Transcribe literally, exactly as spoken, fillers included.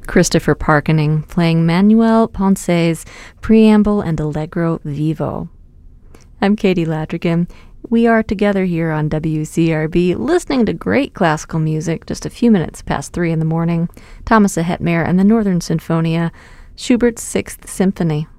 Christopher Parkening playing Manuel Ponce's Preamble and Allegro Vivo. I'm Katie Ladrigan. We are together here on W C R B listening to great classical music just a few minutes past three in the morning. Thomas Hetmyer and the Northern Sinfonia, Schubert's Sixth Symphony.